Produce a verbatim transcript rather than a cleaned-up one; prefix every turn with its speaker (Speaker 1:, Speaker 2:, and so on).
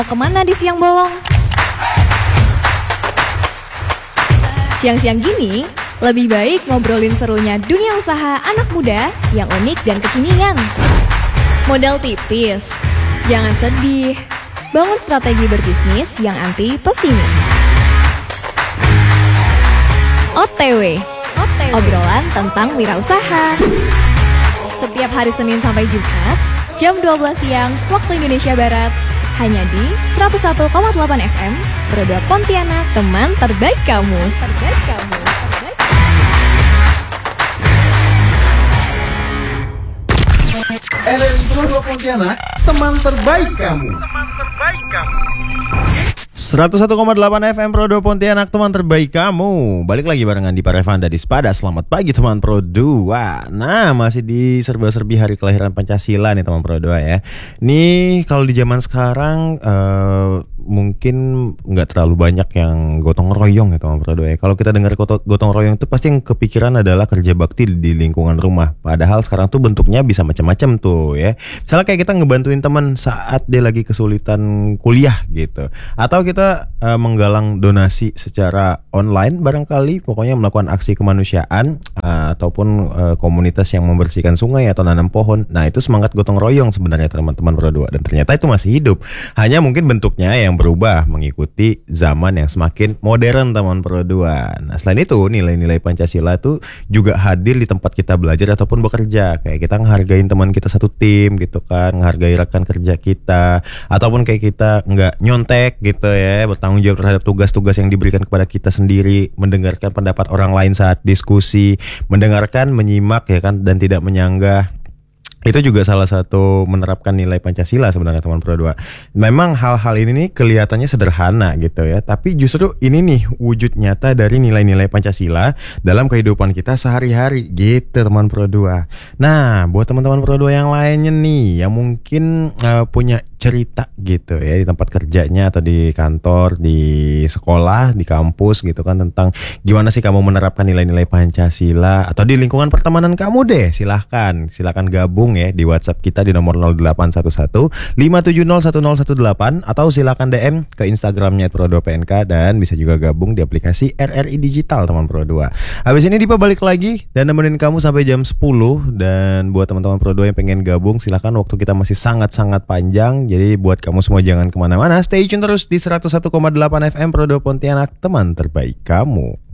Speaker 1: Kemana di siang bolong? Siang-siang gini, lebih baik ngobrolin serunya dunia usaha anak muda yang unik dan kekinian. Modal tipis, jangan sedih. Bangun strategi berbisnis yang anti pesimis. O T W, obrolan tentang wirausaha. Setiap hari Senin sampai Jumat, jam dua belas siang waktu Indonesia Barat, hanya di seratus satu koma delapan F M, Pro dua Pontianak, teman terbaik kamu. Terbaik kamu. Terbaik.
Speaker 2: R R I Pro dua Pontianak, teman terbaik kamu.
Speaker 3: Teman terbaik kamu.
Speaker 4: seratus satu koma delapan F M Pro dua Pontianak, teman terbaik kamu. Balik lagi barengan di Parevanda di Spada. Selamat pagi teman Pro dua. Nah, masih di serba-serbi hari kelahiran Pancasila nih teman Pro dua ya. Nih kalau di zaman sekarang uh, mungkin nggak terlalu banyak yang gotong royong ya teman Pro dua ya. Kalau kita dengar gotong royong itu pasti yang kepikiran adalah kerja bakti di lingkungan rumah. Padahal sekarang tuh bentuknya bisa macam-macam tuh ya. Misalnya kayak kita ngebantuin teman saat dia lagi kesulitan kuliah gitu. Atau kita uh, menggalang donasi secara online barangkali, pokoknya melakukan aksi kemanusiaan uh, ataupun uh, komunitas yang membersihkan sungai atau nanam pohon. Nah, itu semangat gotong royong sebenarnya teman-teman Pro dua, dan ternyata itu masih hidup. Hanya mungkin bentuknya yang berubah mengikuti zaman yang semakin modern teman Pro dua. Nah, selain itu nilai-nilai Pancasila itu juga hadir di tempat kita belajar ataupun bekerja. Kayak kita ngehargain teman kita satu tim gitu kan, ngehargai rekan kerja kita, ataupun kayak kita nggak nyontek gitu ya, bertanggung jawab terhadap tugas-tugas yang diberikan kepada kita sendiri, mendengarkan pendapat orang lain saat diskusi, mendengarkan, menyimak ya kan, dan tidak menyanggah. Itu juga salah satu menerapkan nilai Pancasila sebenarnya teman Pro dua. Memang hal-hal ini nih kelihatannya sederhana gitu ya, tapi justru ini nih wujud nyata dari nilai-nilai Pancasila dalam kehidupan kita sehari-hari gitu teman Pro dua. Nah, buat teman-teman Pro dua yang lainnya nih yang mungkin uh, punya cerita gitu ya di tempat kerjanya atau di kantor, di sekolah, di kampus gitu kan, tentang gimana sih kamu menerapkan nilai-nilai Pancasila, atau di lingkungan pertemanan kamu deh, silahkan silahkan gabung ya di WhatsApp kita di nomor nol delapan satu satu lima tujuh nol satu nol satu delapan, atau silahkan D M ke Instagramnya Pro dua P N K, dan bisa juga gabung di aplikasi R R I Digital teman Pro dua. Habis ini Dipa balik lagi dan nemenin kamu sampai jam sepuluh, dan buat teman-teman Pro dua yang pengen gabung silahkan, waktu kita masih sangat-sangat panjang. Jadi buat kamu semua jangan kemana-mana, stay tune terus di seratus satu koma delapan F M Pro dua Pontianak, teman terbaik kamu.